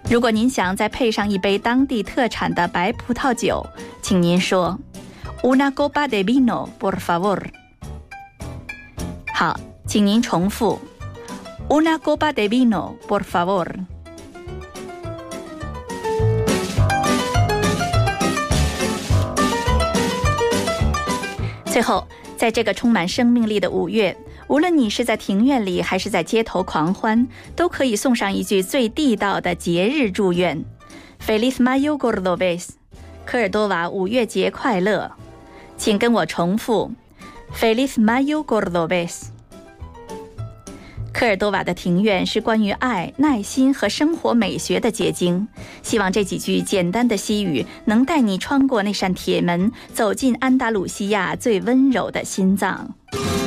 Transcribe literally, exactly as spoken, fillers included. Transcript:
如果您想再配上一杯当地特产的白葡萄酒，请您说 Una copa de vino, por favor。 好，请您重复 Una copa de vino, por favor。 最后，在这个充满生命力的五月，无论你是在庭院里还是在街头狂欢，都可以送上一句最地道的节日祝愿 Feliz Mayo Cordobés， 科尔多瓦五月节快乐。请跟我重复 Feliz Mayo Cordobés。 科尔多瓦的庭院是关于爱、耐心和生活美学的结晶，希望这几句简单的西语能带你穿过那扇铁门，走进安达鲁西亚最温柔的心脏。